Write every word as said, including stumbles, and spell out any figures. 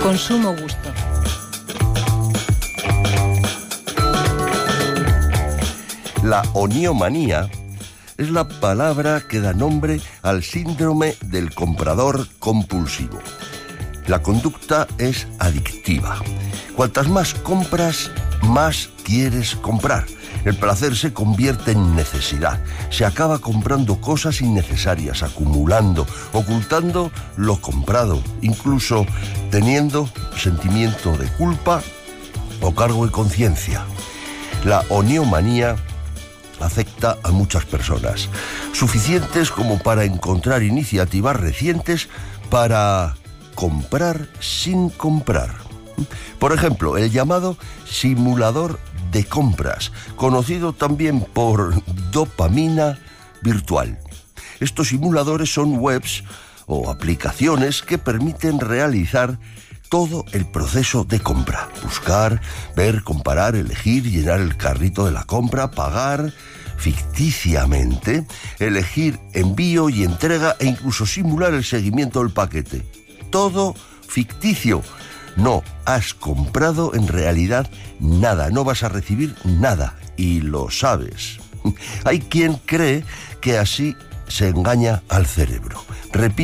Consumo gusto. La oniomanía es la palabra que da nombre al síndrome del comprador compulsivo. La conducta es adictiva. Cuantas más compras, más quieres comprar. El placer se convierte en necesidad. Se acaba comprando cosas innecesarias, acumulando, ocultando lo comprado, incluso teniendo sentimiento de culpa o cargo de conciencia. La oniomanía afecta a muchas personas, suficientes como para encontrar iniciativas recientes para comprar sin comprar. Por ejemplo, el llamado simulador de compras, conocido también por dopamina virtual. Estos simuladores son webs o aplicaciones que permiten realizar todo el proceso de compra. Buscar, ver, comparar, elegir, llenar el carrito de la compra, pagar ficticiamente, elegir envío y entrega e incluso simular el seguimiento del paquete. Todo ficticio. No has comprado en realidad nada, no vas a recibir nada y lo sabes. Hay quien cree que así se engaña al cerebro. Repite